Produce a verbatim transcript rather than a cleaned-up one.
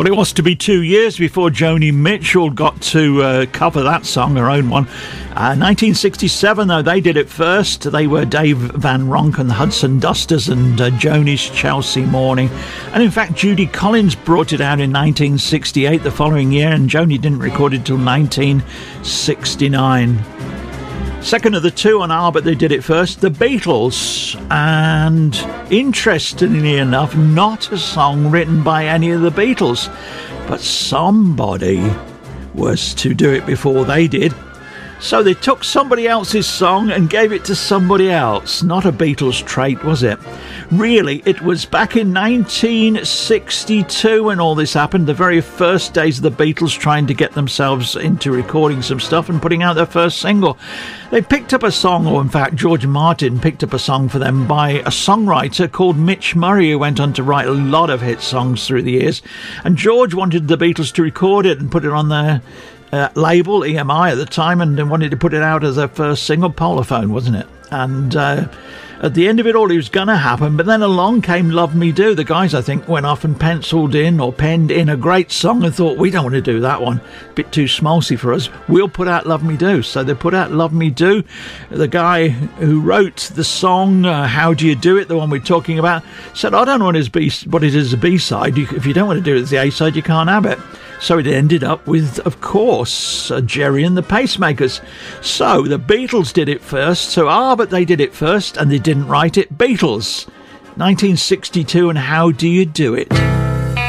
Well, it was to be two years before Joni Mitchell got to uh, cover that song, her own one. Uh, nineteen sixty-seven, though, they did it first. They were Dave Van Ronk and the Hudson Dusters and uh, Joni's Chelsea Morning. And in fact, Judy Collins brought it out in nineteen sixty-eight, the following year, and Joni didn't record it till nineteen sixty-nine. Second of the two on R, but they did it first, the Beatles. And interestingly enough, not a song written by any of the Beatles, but somebody was to do it before they did. So they took somebody else's song and gave it to somebody else. Not a Beatles trait, was it? Really, it was back in nineteen sixty-two when all this happened, the very first days of the Beatles trying to get themselves into recording some stuff and putting out their first single. They picked up a song, or in fact George Martin picked up a song for them by a songwriter called Mitch Murray, who went on to write a lot of hit songs through the years. And George wanted the Beatles to record it and put it on their Uh, label, E M I at the time, and wanted to put it out as their first single, Parlophone, wasn't it? And uh, at the end of it all, it was going to happen, but then along came Love Me Do. The guys, I think, went off and penciled in or penned in a great song and thought, we don't want to do that one, a bit too schmaltzy for us, we'll put out Love Me Do. So they put out Love Me Do. The guy who wrote the song, uh, How Do You Do It, the one we're talking about, said, I don't know what it is, B- what it is a B-side. You, if you don't want to do it as the A-side, you can't have it. So it ended up with, of course, uh, Jerry and the Pacemakers. So the Beatles did it first. So, ah, but they did it first and they didn't write it. Beatles, nineteen sixty-two, and How Do You Do It?